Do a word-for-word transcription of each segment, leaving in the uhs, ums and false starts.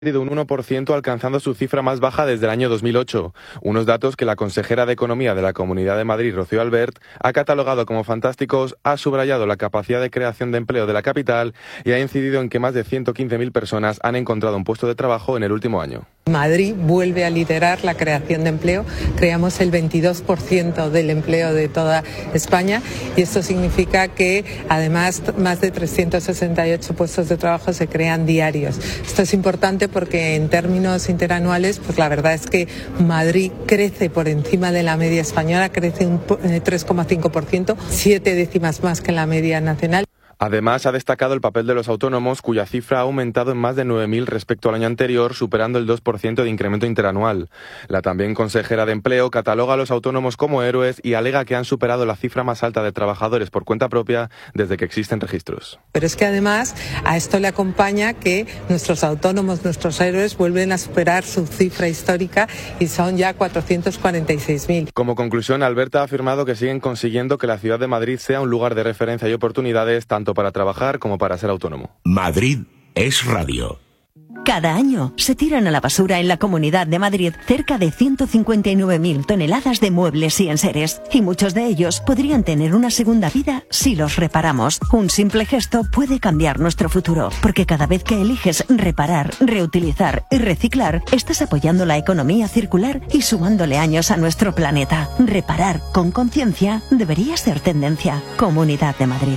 un uno por ciento, alcanzando su cifra más baja desde el año dos mil ocho. Unos datos que la consejera de Economía de la Comunidad de Madrid, Rocío Albert, ha catalogado como fantásticos, ha subrayado la capacidad de creación de empleo de la capital y ha incidido en que más de ciento quince mil personas han encontrado un puesto de trabajo en el último año. Madrid vuelve a liderar la creación de empleo. Creamos el veintidós por ciento del empleo de toda España y esto significa que además más de trescientos sesenta y ocho puestos de trabajo se crean diarios. Esto es importante porque en términos interanuales, pues la verdad es que Madrid crece por encima de la media española, crece un tres coma cinco por ciento, siete décimas más que la media nacional. Además, ha destacado el papel de los autónomos, cuya cifra ha aumentado en más de nueve mil respecto al año anterior, superando el dos por ciento de incremento interanual. La también consejera de Empleo cataloga a los autónomos como héroes y alega que han superado la cifra más alta de trabajadores por cuenta propia desde que existen registros. Pero es que además a esto le acompaña que nuestros autónomos, nuestros héroes, vuelven a superar su cifra histórica y son ya cuatrocientos cuarenta y seis mil. Como conclusión, Alberta ha afirmado que siguen consiguiendo que la ciudad de Madrid sea un lugar de referencia y oportunidades tanto para trabajar como para ser autónomo. Madrid es radio. Cada año se tiran a la basura en la Comunidad de Madrid cerca de ciento cincuenta y nueve mil toneladas de muebles y enseres, y muchos de ellos podrían tener una segunda vida si los reparamos. Un simple gesto puede cambiar nuestro futuro, porque cada vez que eliges reparar, reutilizar y reciclar, estás apoyando la economía circular y sumándole años a nuestro planeta. Reparar con conciencia debería ser tendencia. Comunidad de Madrid.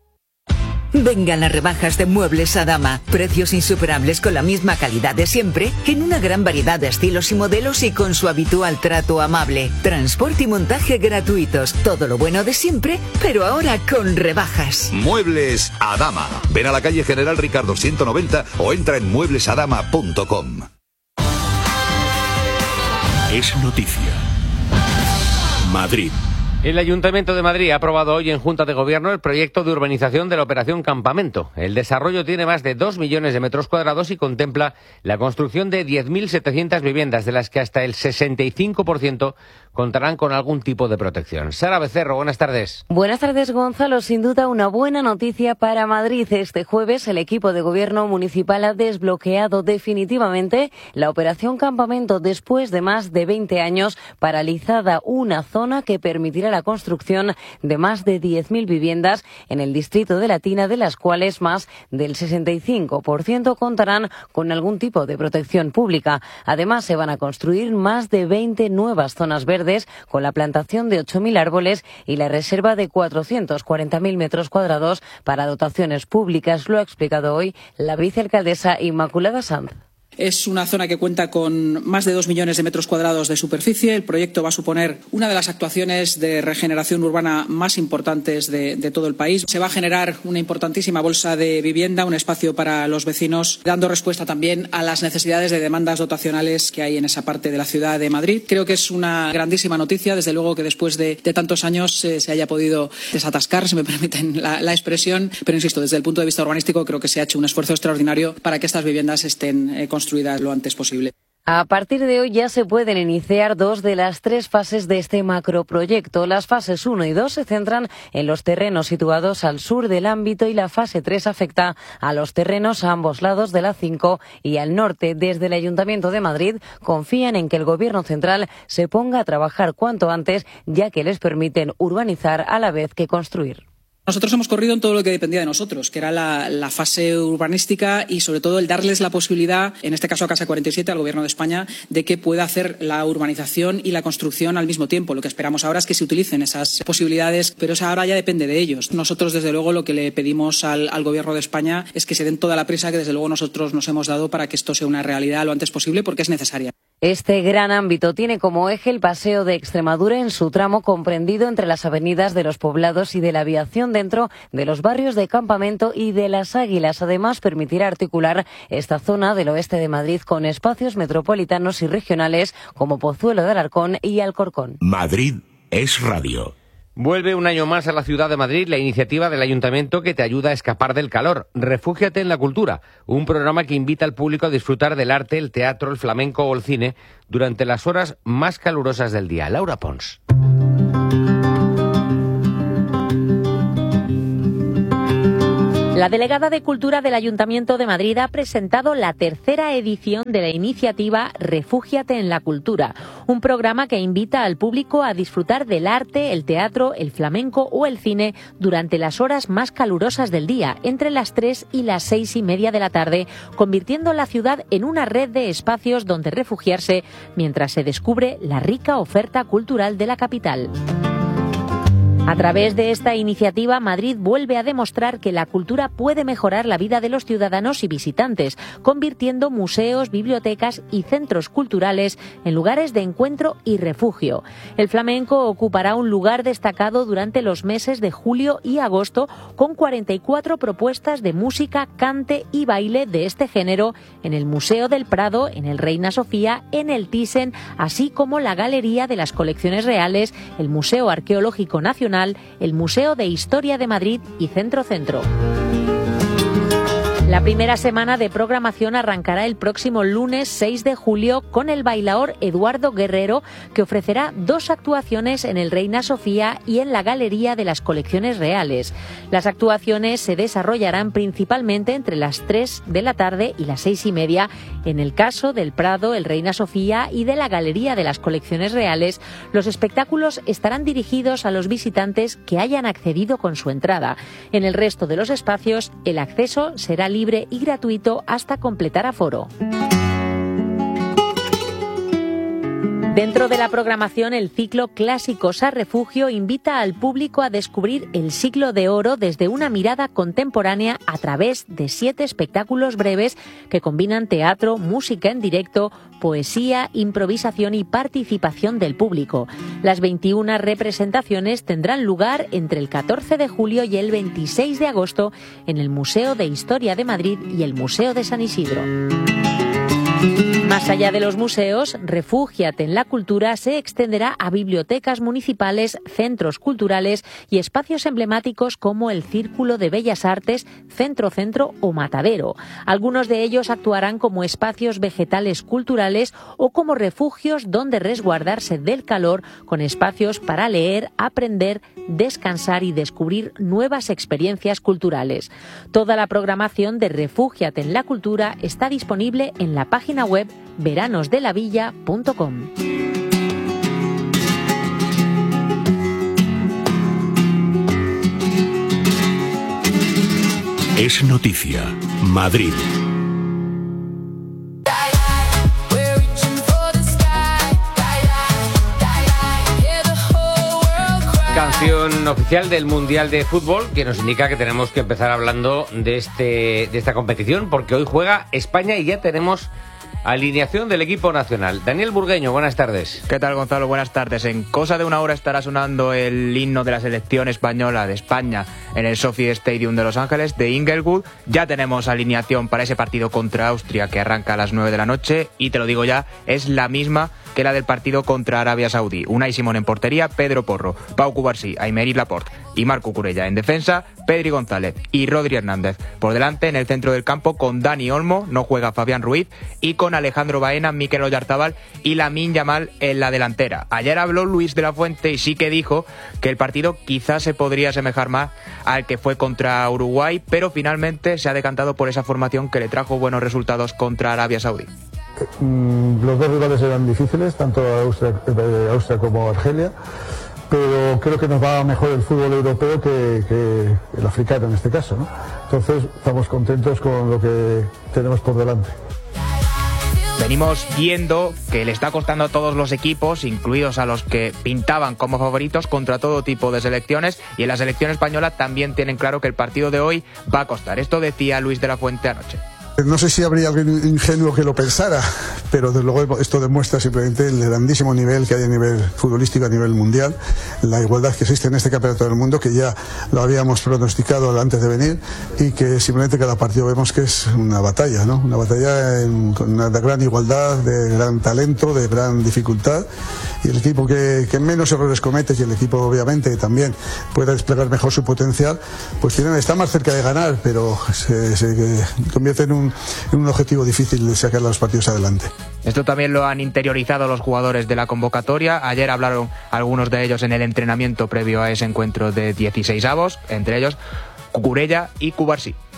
Vengan las rebajas de Muebles Adama. Precios insuperables con la misma calidad de siempre, en una gran variedad de estilos y modelos y con su habitual trato amable. Transporte y montaje gratuitos. Todo lo bueno de siempre, pero ahora con rebajas. Muebles Adama. Ven a la calle General Ricardo ciento noventa o entra en muebles adama punto com. Es noticia. Madrid. El Ayuntamiento de Madrid ha aprobado hoy en Junta de Gobierno el proyecto de urbanización de la Operación Campamento. El desarrollo tiene más de dos millones de metros cuadrados y contempla la construcción de diez mil setecientas viviendas, de las que hasta el sesenta y cinco por ciento contarán con algún tipo de protección. Sara Becerro, buenas tardes. Buenas tardes, Gonzalo. Sin duda una buena noticia para Madrid. Este jueves el equipo de gobierno municipal ha desbloqueado definitivamente la Operación Campamento después de más de veinte años paralizada, una zona que permitirá la construcción de más de diez mil viviendas en el distrito de Latina, de las cuales más del sesenta y cinco por ciento contarán con algún tipo de protección pública. Además, se van a construir más de veinte nuevas zonas verdes con la plantación de ocho mil árboles y la reserva de cuatrocientos cuarenta mil metros cuadrados para dotaciones públicas. Lo ha explicado hoy la vicealcaldesa Inmaculada Sanz. Es una zona que cuenta con más de dos millones de metros cuadrados de superficie. El proyecto va a suponer una de las actuaciones de regeneración urbana más importantes de, de todo el país. Se va a generar una importantísima bolsa de vivienda, un espacio para los vecinos, dando respuesta también a las necesidades de demandas dotacionales que hay en esa parte de la ciudad de Madrid. Creo que es una grandísima noticia, desde luego que después de, de tantos años eh, se haya podido desatascar, si me permiten la, la expresión, pero insisto, desde el punto de vista urbanístico creo que se ha hecho un esfuerzo extraordinario para que estas viviendas estén eh, construidas construidas lo antes posible. A partir de hoy ya se pueden iniciar dos de las tres fases de este macroproyecto. Las fases uno y dos se centran en los terrenos situados al sur del ámbito y la fase tres afecta a los terrenos a ambos lados de la cinco y al norte. Desde el Ayuntamiento de Madrid confían en que el Gobierno central se ponga a trabajar cuanto antes, ya que les permiten urbanizar a la vez que construir. Nosotros hemos corrido en todo lo que dependía de nosotros, que era la, la fase urbanística y sobre todo el darles la posibilidad, en este caso a Casa cuarenta y siete, al Gobierno de España, de que pueda hacer la urbanización y la construcción al mismo tiempo. Lo que esperamos ahora es que se utilicen esas posibilidades, pero eso ahora ya depende de ellos. Nosotros, desde luego, lo que le pedimos al, al Gobierno de España es que se den toda la prisa que, desde luego, nosotros nos hemos dado para que esto sea una realidad lo antes posible, porque es necesaria. Este gran ámbito tiene como eje el Paseo de Extremadura en su tramo comprendido entre las avenidas de los Poblados y de la Aviación, dentro de los barrios de Campamento y de Las Águilas. Además, permitirá articular esta zona del oeste de Madrid con espacios metropolitanos y regionales como Pozuelo de Alarcón y Alcorcón. Madrid es radio. Vuelve un año más a la ciudad de Madrid la iniciativa del Ayuntamiento que te ayuda a escapar del calor. Refúgiate en la cultura, un programa que invita al público a disfrutar del arte, el teatro, el flamenco o el cine durante las horas más calurosas del día. Laura Pons. La delegada de Cultura del Ayuntamiento de Madrid ha presentado la tercera edición de la iniciativa Refúgiate en la Cultura, un programa que invita al público a disfrutar del arte, el teatro, el flamenco o el cine durante las horas más calurosas del día, entre las tres y las seis y media de la tarde, convirtiendo la ciudad en una red de espacios donde refugiarse mientras se descubre la rica oferta cultural de la capital. A través de esta iniciativa, Madrid vuelve a demostrar que la cultura puede mejorar la vida de los ciudadanos y visitantes, convirtiendo museos, bibliotecas y centros culturales en lugares de encuentro y refugio. El flamenco ocupará un lugar destacado durante los meses de julio y agosto, con cuarenta y cuatro propuestas de música, cante y baile de este género en el Museo del Prado, en el Reina Sofía, en el Thyssen, así como la Galería de las Colecciones Reales, el Museo Arqueológico Nacional, el Museo de Historia de Madrid y Centro Centro. La primera semana de programación arrancará el próximo lunes seis de julio con el bailaor Eduardo Guerrero, que ofrecerá dos actuaciones en el Reina Sofía y en la Galería de las Colecciones Reales. Las actuaciones se desarrollarán principalmente entre las tres de la tarde y las seis y media. En el caso del Prado, el Reina Sofía y de la Galería de las Colecciones Reales, los espectáculos estarán dirigidos a los visitantes que hayan accedido con su entrada. En el resto de los espacios, el acceso será libre y gratuito hasta completar aforo. Dentro de la programación, el ciclo Clásicos a Refugio invita al público a descubrir el siglo de oro desde una mirada contemporánea a través de siete espectáculos breves que combinan teatro, música en directo, poesía, improvisación y participación del público. Las veintiuna representaciones tendrán lugar entre el catorce de julio y el veintiséis de agosto en el Museo de Historia de Madrid y el Museo de San Isidro. Más allá de los museos, Refúgiate en la Cultura se extenderá a bibliotecas municipales, centros culturales y espacios emblemáticos como el Círculo de Bellas Artes, Centro Centro o Matadero. Algunos de ellos actuarán como espacios vegetales culturales o como refugios donde resguardarse del calor, con espacios para leer, aprender, descansar y descubrir nuevas experiencias culturales. Toda la programación de Refúgiate en la Cultura está disponible en la página web veranos de la villa punto com. Es noticia. Madrid. Canción oficial del Mundial de Fútbol, que nos indica que tenemos que empezar hablando de este de esta competición, porque hoy juega España y ya tenemos alineación del equipo nacional. Daniel Burgueño, buenas tardes. ¿Qué tal, Gonzalo? Buenas tardes. En cosa de una hora estará sonando el himno de la selección española de España en el SoFi Stadium de Los Ángeles, de Inglewood. Ya tenemos alineación para ese partido contra Austria que arranca a las nueve de la noche y te lo digo ya, es la misma que la del partido contra Arabia Saudí. Unai Simón en portería, Pedro Porro, Pau Cubarsí, Aymeric Laporte y Marc Cucurella. En defensa, Pedri González y Rodri Hernández. Por delante, en el centro del campo, con Dani Olmo, no juega Fabián Ruiz, y con Alejandro Baena, Mikel Oyarzabal y Lamine Yamal en la delantera. Ayer habló Luis de la Fuente y sí que dijo que el partido quizás se podría asemejar más al que fue contra Uruguay, pero finalmente se ha decantado por esa formación que le trajo buenos resultados contra Arabia Saudí. Los dos rivales eran difíciles, tanto Austria, eh, Austria como Argelia, pero creo que nos va mejor el fútbol europeo que, que el africano en este caso, ¿no? Entonces estamos contentos con lo que tenemos por delante. Venimos viendo que le está costando a todos los equipos, incluidos a los que pintaban como favoritos, contra todo tipo de selecciones, y en la selección española también tienen claro que el partido de hoy va a costar. Esto decía Luis de la Fuente anoche. No sé si habría alguien ingenuo que lo pensara, pero desde luego esto demuestra simplemente el grandísimo nivel que hay a nivel futbolístico, a nivel mundial, la igualdad que existe en este campeonato del mundo, que ya lo habíamos pronosticado antes de venir, y que simplemente cada partido vemos que es una batalla, ¿no? Una batalla en, con una gran igualdad, de gran talento, de gran dificultad, y el equipo que, que menos errores comete, y el equipo obviamente también pueda desplegar mejor su potencial, pues tiene, está más cerca de ganar, pero se, se convierte en un en un objetivo difícil de sacar los partidos adelante. Esto también lo han interiorizado los jugadores de la convocatoria. Ayer hablaron algunos de ellos en el entrenamiento previo a ese encuentro de dieciseisavos, entre ellos Cucurella y Cubarsí.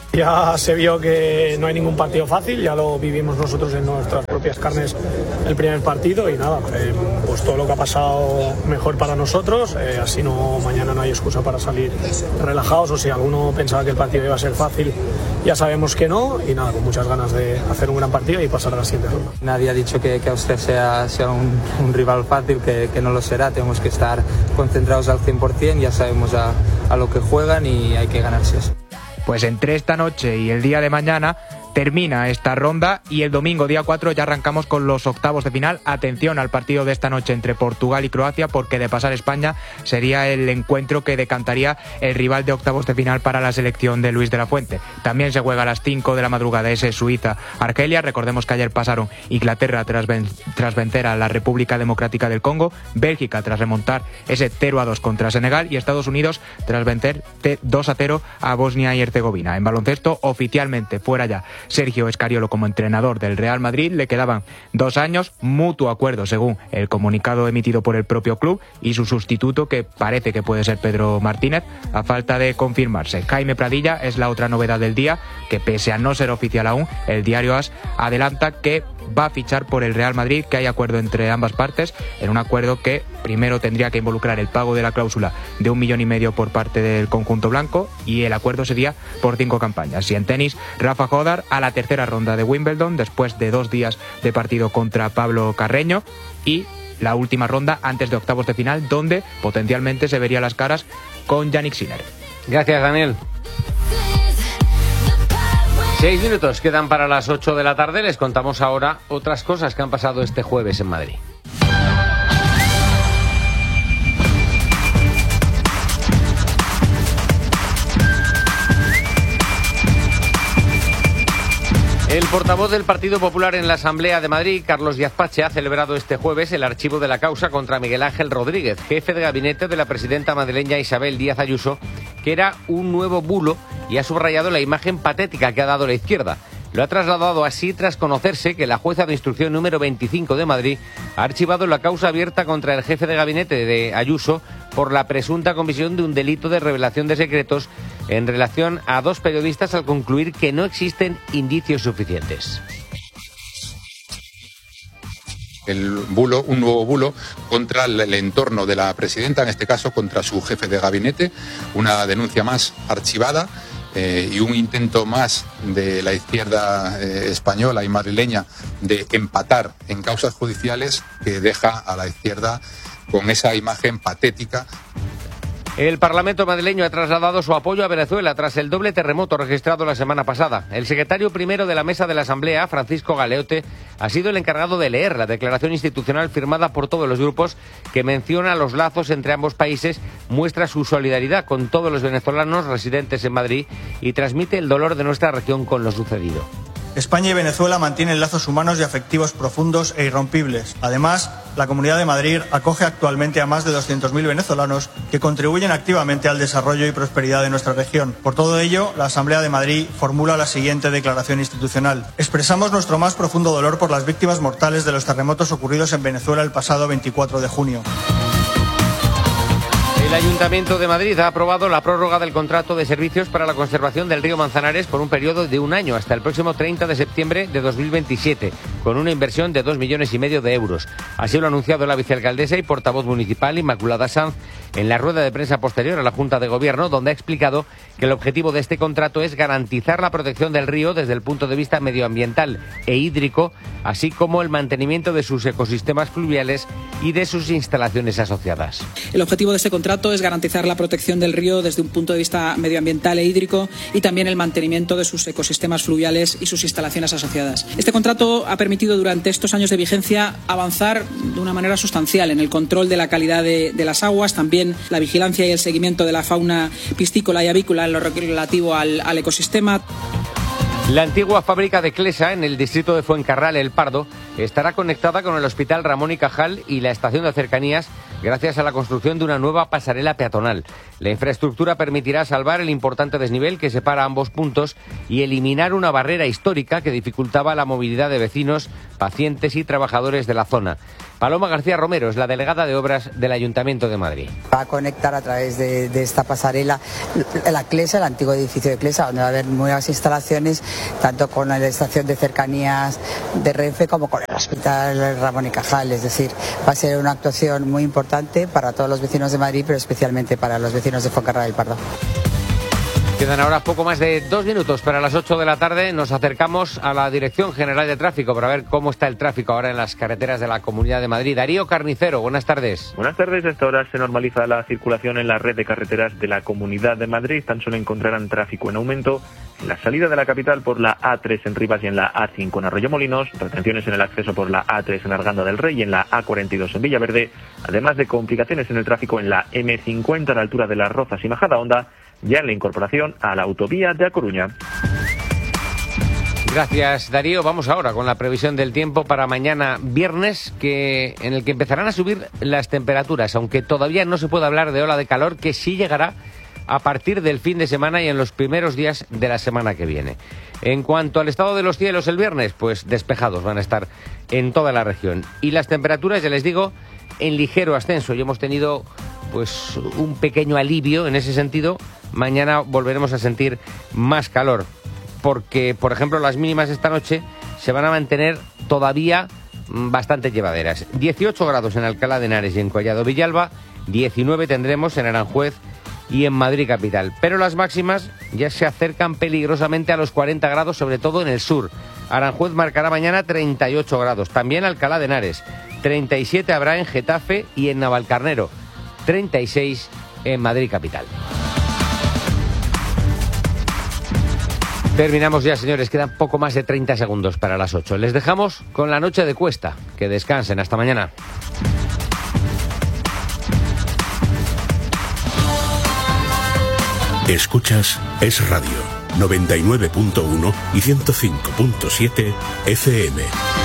Ya se vio que no hay ningún partido fácil, ya lo vivimos nosotros en nuestras propias carnes el primer partido y nada, eh, pues todo lo que ha pasado mejor para nosotros, eh, así no mañana no hay excusa para salir relajados, o si alguno pensaba que el partido iba a ser fácil, ya sabemos que no y nada, con muchas ganas de hacer un gran partido y pasar a la siguiente ronda. Nadie ha dicho que, que usted sea, sea un, un rival fácil, que, que no lo será, tenemos que estar concentrados al cien por ciento, ya sabemos a, a lo que juegan y hay que ganarse eso. Pues entre esta noche y el día de mañana termina esta ronda y el domingo día cuatro ya arrancamos con los octavos de final. Atención al partido de esta noche entre Portugal y Croacia, porque de pasar España sería el encuentro que decantaría el rival de octavos de final para la selección de Luis de la Fuente. También se juega a las cinco de la madrugada ese Suiza-Argelia. Recordemos que ayer pasaron Inglaterra tras, ven- tras vencer a la República Democrática del Congo, Bélgica tras remontar ese cero a dos contra Senegal y Estados Unidos tras vencer dos a cero a Bosnia y Herzegovina. En baloncesto, oficialmente fuera ya Sergio Escariolo como entrenador del Real Madrid, le quedaban dos años, mutuo acuerdo según el comunicado emitido por el propio club, y su sustituto, que parece que puede ser Pedro Martínez, a falta de confirmarse. Jaime Pradilla es la otra novedad del día, que pese a no ser oficial aún, el diario AS adelanta que va a fichar por el Real Madrid, que hay acuerdo entre ambas partes, en un acuerdo que primero tendría que involucrar el pago de la cláusula de un millón y medio por parte del conjunto blanco, y el acuerdo sería por cinco campañas. Y en tenis, Rafa Jodar a la tercera ronda de Wimbledon después de dos días de partido contra Pablo Carreño, y la última ronda antes de octavos de final, donde potencialmente se vería las caras con Yannick Sinner. Gracias, Daniel. Seis minutos quedan para las ocho de la tarde. Les contamos ahora otras cosas que han pasado este jueves en Madrid. El portavoz del Partido Popular en la Asamblea de Madrid, Carlos Díaz Pache, ha celebrado este jueves el archivo de la causa contra Miguel Ángel Rodríguez, jefe de gabinete de la presidenta madrileña Isabel Díaz Ayuso, que era un nuevo bulo, y ha subrayado la imagen patética que ha dado la izquierda. Lo ha trasladado así tras conocerse que la jueza de instrucción número veinticinco de Madrid ha archivado la causa abierta contra el jefe de gabinete de Ayuso por la presunta comisión de un delito de revelación de secretos en relación a dos periodistas, al concluir que no existen indicios suficientes. El bulo, un nuevo bulo contra el, el entorno de la presidenta, en este caso contra su jefe de gabinete, una denuncia más archivada eh, y un intento más de la izquierda eh, española y madrileña de empatar en causas judiciales, que deja a la izquierda con esa imagen patética. El Parlamento madrileño ha trasladado su apoyo a Venezuela tras el doble terremoto registrado la semana pasada. El secretario primero de la mesa de la Asamblea, Francisco Galeote, ha sido el encargado de leer la declaración institucional firmada por todos los grupos, que menciona los lazos entre ambos países, muestra su solidaridad con todos los venezolanos residentes en Madrid y transmite el dolor de nuestra región con lo sucedido. España y Venezuela mantienen lazos humanos y afectivos profundos e irrompibles. Además, la Comunidad de Madrid acoge actualmente a más de doscientos mil venezolanos que contribuyen activamente al desarrollo y prosperidad de nuestra región. Por todo ello, la Asamblea de Madrid formula la siguiente declaración institucional. Expresamos nuestro más profundo dolor por las víctimas mortales de los terremotos ocurridos en Venezuela el pasado veinticuatro de junio. El Ayuntamiento de Madrid ha aprobado la prórroga del contrato de servicios para la conservación del río Manzanares por un periodo de un año, hasta el próximo treinta de septiembre de dos mil veintisiete, con una inversión de dos millones y medio de euros. Así lo ha anunciado la vicealcaldesa y portavoz municipal Inmaculada Sanz en la rueda de prensa posterior a la Junta de Gobierno, donde ha explicado que el objetivo de este contrato es garantizar la protección del río desde el punto de vista medioambiental e hídrico, así como el mantenimiento de sus ecosistemas fluviales y de sus instalaciones asociadas. El objetivo de este contrato es garantizar la protección del río desde un punto de vista medioambiental e hídrico y también el mantenimiento de sus ecosistemas fluviales y sus instalaciones asociadas. Este contrato ha permitido durante estos años de vigencia avanzar de una manera sustancial en el control de la calidad de, de las aguas, también la vigilancia y el seguimiento de la fauna piscícola y avícola en lo relativo al, al ecosistema. La antigua fábrica de Clesa, en el distrito de Fuencarral, El Pardo, estará conectada con el Hospital Ramón y Cajal y la estación de cercanías gracias a la construcción de una nueva pasarela peatonal. La infraestructura permitirá salvar el importante desnivel que separa ambos puntos y eliminar una barrera histórica que dificultaba la movilidad de vecinos, pacientes y trabajadores de la zona. Paloma García Romero es la delegada de Obras del Ayuntamiento de Madrid. Va a conectar a través de, de esta pasarela la Clesa, el antiguo edificio de Clesa, donde va a haber nuevas instalaciones, tanto con la estación de cercanías de Renfe como con el Hospital Ramón y Cajal. Es decir, va a ser una actuación muy importante para todos los vecinos de Madrid, pero especialmente para los vecinos de Fuencarral del Pardo. Quedan ahora poco más de dos minutos para las ocho de la tarde. Nos acercamos a la Dirección General de Tráfico para ver cómo está el tráfico ahora en las carreteras de la Comunidad de Madrid. Darío Carnicero, buenas tardes. Buenas tardes. A esta hora se normaliza la circulación en la red de carreteras de la Comunidad de Madrid. Tan solo encontrarán tráfico en aumento en la salida de la capital por la A tres en Rivas y en la A cinco en Arroyomolinos, retenciones en el acceso por la A tres en Arganda del Rey y en la A cuarenta y dos en Villaverde, además de complicaciones en el tráfico en la eme cincuenta a la altura de Las Rozas y Majadahonda, ya en la incorporación a la autovía de A Coruña. Gracias, Darío. Vamos ahora con la previsión del tiempo para mañana viernes, que en el que empezarán a subir las temperaturas, aunque todavía no se puede hablar de ola de calor, que sí llegará a partir del fin de semana y en los primeros días de la semana que viene. En cuanto al estado de los cielos el viernes, pues despejados van a estar en toda la región. Y las temperaturas, ya les digo, en ligero ascenso. Y hemos tenido pues un pequeño alivio en ese sentido. Mañana volveremos a sentir más calor, porque, por ejemplo, las mínimas esta noche se van a mantener todavía bastante llevaderas. dieciocho grados en Alcalá de Henares y en Collado Villalba, diecinueve tendremos en Aranjuez y en Madrid capital. Pero las máximas ya se acercan peligrosamente a los cuarenta grados, sobre todo en el sur. Aranjuez marcará mañana treinta y ocho grados, también Alcalá de Henares. treinta y siete habrá en Getafe y en Navalcarnero, treinta y seis en Madrid capital. Terminamos ya, señores, quedan poco más de treinta segundos para las ocho. Les dejamos con la noche de Cuesta. Que descansen, hasta mañana. Escuchas Es Radio, noventa y nueve punto uno y ciento cinco punto siete F M.